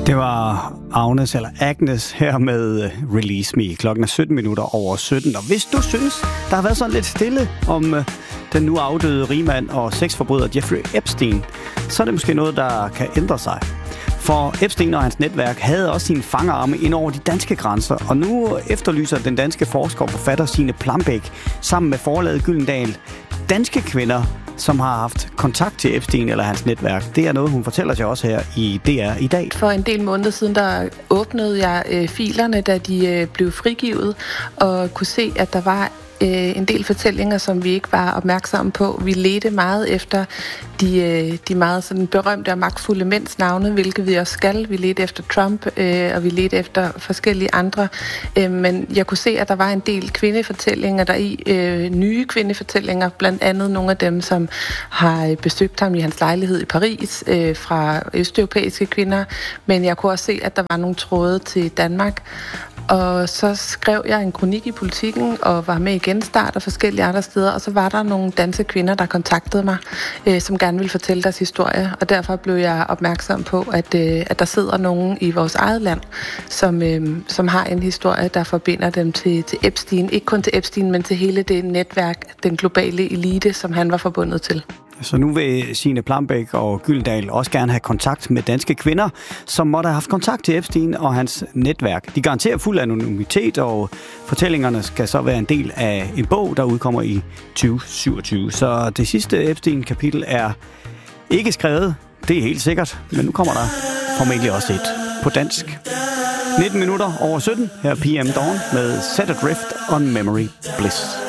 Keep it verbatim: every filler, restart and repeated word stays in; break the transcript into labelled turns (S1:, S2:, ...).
S1: Det var Agnes, eller Agnes, her med Release Me. Klokken er sytten minutter over sytten. Og hvis du synes, der har været sådan lidt stille om uh, den nu afdøde rigmand og sexforbryder Jeffrey Epstein, så er det måske noget, der kan ændre sig. For Epstein og hans netværk havde også sine fangerarme ind over de danske grænser, og nu efterlyser den danske forsker og forfatter Signe Plambæk sammen med forlaget Gyldendal danske kvinder, som har haft kontakt til Epstein eller hans netværk. Det er noget, hun fortæller til os her i D R i dag.
S2: For en del måneder siden, der åbnede jeg øh, filerne, da de øh, blev frigivet, og kunne se, at der var øh, en del fortællinger, som vi ikke var opmærksomme på. Vi ledte meget efter de, øh, de meget sådan berømte og magtfulde mænds navne, hvilket vi også skal. Vi ledte efter Trump, øh, og vi ledte efter forskellige andre. Øh, men jeg kunne se, at der var en del kvindefortællinger der i, øh, nye kvindefortællinger, blandt andet nogle af dem, som har besøgt ham i hans lejlighed i Paris, øh, fra østeuropæiske kvinder. Men jeg kunne også se, at der var nogle tråde til Danmark. Og så skrev jeg en kronik i Politiken og var med i Genstart og forskellige andre steder, og så var der nogle danske kvinder, der kontaktede mig, øh, som gerne ville fortælle deres historie, og derfor blev jeg opmærksom på, at, øh, at der sidder nogen i vores eget land, som, øh, som har en historie, der forbinder dem til, til Epstein. Ikke kun til Epstein, men til hele det netværk, den globale elite, som han var forbundet til.
S1: Så nu vil Signe Plambæk og Gyldendal også gerne have kontakt med danske kvinder, som måtte have haft kontakt til Epstein og hans netværk. De garanterer fuld anonymitet, og fortællingerne skal så være en del af en bog, der udkommer i tyve syvogtyve. Så det sidste Epstein-kapitel er ikke skrevet, det er helt sikkert, men nu kommer der formentlig også et på dansk. nitten minutter over sytten, her P M Dawn med Set Adrift on Memory Bliss.